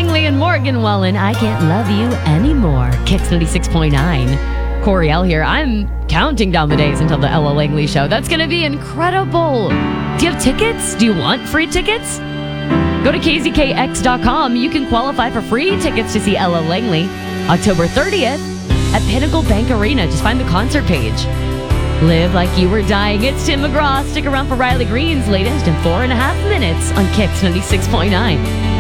Langley and Morgan Wallen, I Can't Love You Anymore. Kicks 96.9. Coriel here. I'm counting down the days until the Ella Langley show. That's going to be incredible. Do you have tickets? Do you want free tickets? Go to kzkx.com. You can qualify for free tickets to see Ella Langley October 30th at Pinnacle Bank Arena. Just find the concert page. Live like you were dying. It's Tim McGraw. Stick around for Riley Green's latest in 4.5 minutes on Kicks 96.9.